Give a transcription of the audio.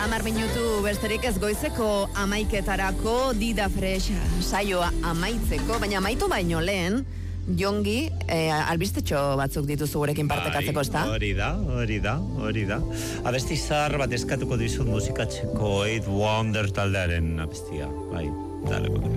10 minutu besterik ez goizeko 11:00 Dida Fresh saioa amaitzeko, baina amaitu baino lehen, Jongi, albistetxo batzuk dituzu gurekin partekatzeko, ezta? Hori da. Abesti zahar bat eskatuko dizut musikatzeko Eight Wonder taldearen abestia, bai, dale.